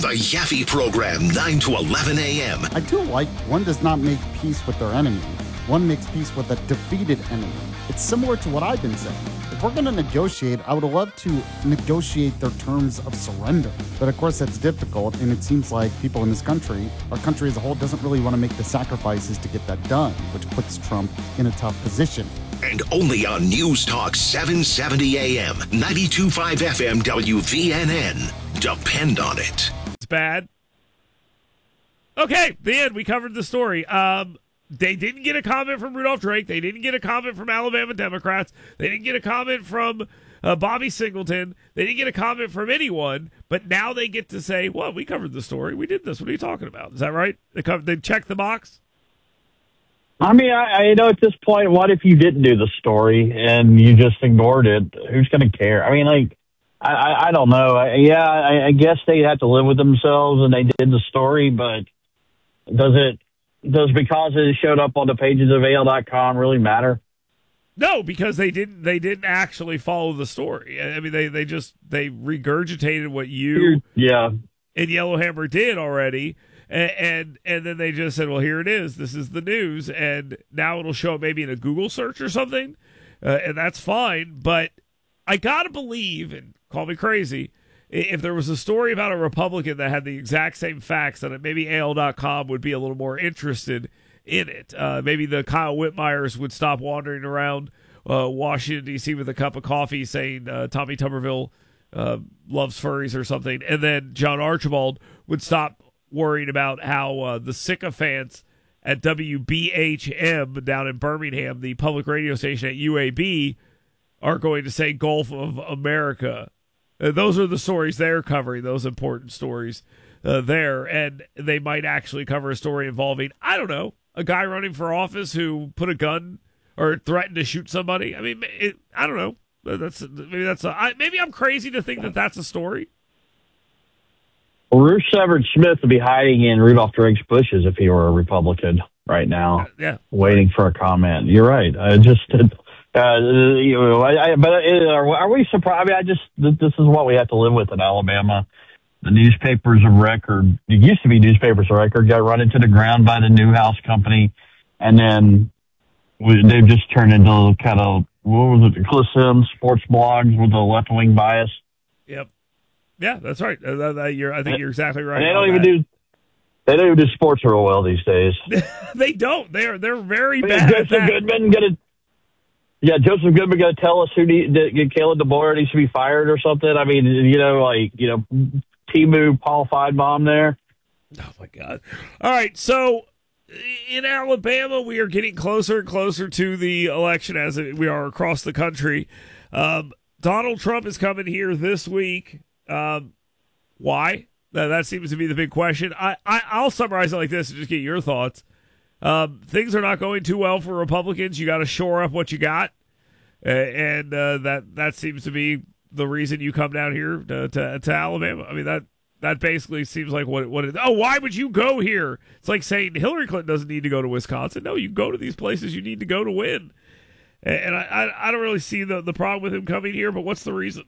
The Yaffe Program, 9 to 11 a.m. I do like one does not make peace with their enemy. One makes peace with a defeated enemy. It's similar to what I've been saying. If we're going to negotiate, I would love to negotiate their terms of surrender. But of course, that's difficult, and it seems like people in this country, our country as a whole, doesn't really want to make the sacrifices to get that done, which puts Trump in a tough position. And only on News Talk 770 AM, 92.5 FM WVNN. Depend on it. It's bad. Okay, the end. We covered the story. They didn't get a comment from Rudolph Drake. They didn't get a comment from Alabama Democrats. They didn't get a comment from Bobby Singleton. They didn't get a comment from anyone. But now they get to say, well, we covered the story. We did this. What are you talking about? Is that right? They checked the box? I mean, I know at this point, what if you didn't do the story and you just ignored it? Who's going to care? I mean, like, I don't know. I guess they have to live with themselves and they did the story, but does because it showed up on the pages of AL.com really matter? No, because they didn't actually follow the story. I mean, they regurgitated what you and Yellowhammer did already. And then they just said, well, here it is. This is the news. And now it'll show up maybe in a Google search or something. And that's fine. But I got to believe, and call me crazy, if there was a story about a Republican that had the exact same facts, then maybe AL.com would be a little more interested in it. Maybe the Kyle Whitmires would stop wandering around Washington, D.C. with a cup of coffee saying Tommy Tuberville loves furries or something. And then John Archibald would stop worrying about how the sycophants at WBHM down in Birmingham, the public radio station at UAB, are going to say Gulf of America. Those are the stories they're covering, those important stories there. And they might actually cover a story involving, I don't know, a guy running for office who put a gun or threatened to shoot somebody. I mean, I don't know. Maybe I'm crazy to think that that's a story. Well, Ruth Severed Smith would be hiding in Rudolph Drake's bushes if he were a Republican right now, waiting for a comment. You're right. Are we surprised? I mean, this is what we have to live with in Alabama. The newspapers of record, it used to be newspapers of record, got run into the ground by the Newhouse Company, and then they've just turned into kind of, what was it, Cliff Sims sports blogs with a left-wing bias. Yep. Yeah, that's right. I think you're exactly right. And they don't even do sports real well these days. They don't. They're very bad. Joseph Goodman Joseph Goodman going to tell us Caleb DeBoer needs to be fired or something? I mean, Timu, Paul Feinbaum there. Oh my God! All right, so in Alabama, we are getting closer and closer to the election as we are across the country. Donald Trump is coming here this week. Why? That seems to be the big question. I'll summarize it like this and just get your thoughts. Things are not going too well for Republicans. You got to shore up what you got, and that seems to be the reason you come down here to Alabama. I mean, that basically seems like what it is. Oh, why would you go here? It's like saying Hillary Clinton doesn't need to go to Wisconsin. No, you go to these places you need to go to win. And I don't really see the problem with him coming here, but what's the reason?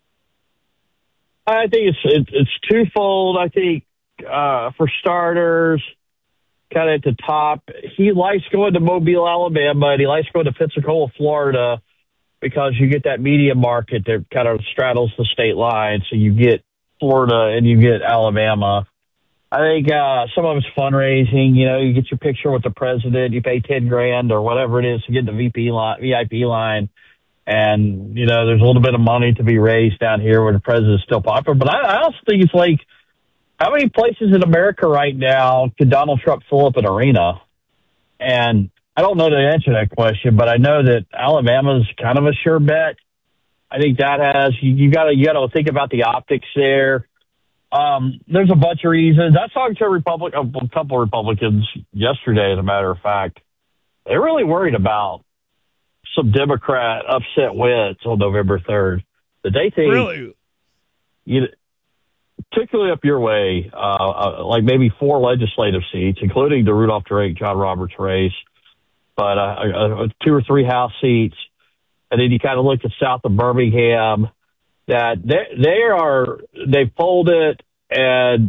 I think it's twofold. I think for starters, kind of at the top, he likes going to Mobile, Alabama, and he likes going to Pensacola, Florida, because you get that media market that kind of straddles the state line. So you get Florida and you get Alabama. I think some of it's fundraising. You get your picture with the president, you pay $10,000 or whatever it is to get the VIP line. And, there's a little bit of money to be raised down here where the president's still popular. But I also think it's like, how many places in America right now could Donald Trump fill up an arena? And I don't know the answer to that question, but I know that Alabama's kind of a sure bet. I think that has, you got to think about the optics there. There's a bunch of reasons. I was talking to a couple of Republicans yesterday, as a matter of fact. They're really worried about some Democrat upset wins on November 3rd. That they think, really? Particularly up your way, like maybe 4 legislative seats, including the Rudolph Drake, John Roberts race, but 2 or 3 House seats. And then you kind of look at south of Birmingham, that they polled it, and